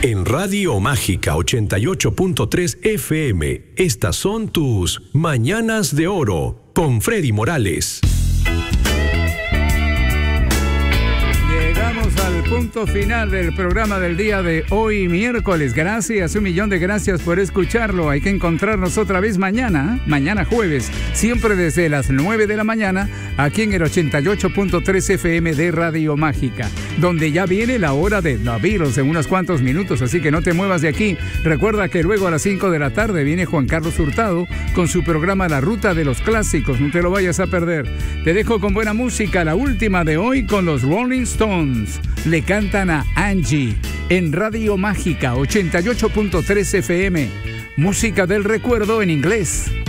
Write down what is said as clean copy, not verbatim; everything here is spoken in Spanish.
En Radio Mágica 88.3 FM, estas son tus Mañanas de Oro con Freddy Morales. Llegamos al punto final del programa del día de hoy, miércoles. Gracias, 1.000.000 de gracias por escucharlo. Hay que encontrarnos otra vez mañana jueves, siempre desde las 9 de la mañana, aquí en el 88.3 FM de Radio Mágica, donde ya viene la hora de The Beatles en unos cuantos minutos, así que no te muevas de aquí. Recuerda que luego a las 5 de la tarde viene Juan Carlos Hurtado con su programa La Ruta de los Clásicos, no te lo vayas a perder. Te dejo con buena música, la última de hoy con los Rolling Stones. Le cantan a Angie en Radio Mágica 88.3 FM. Música del recuerdo en inglés.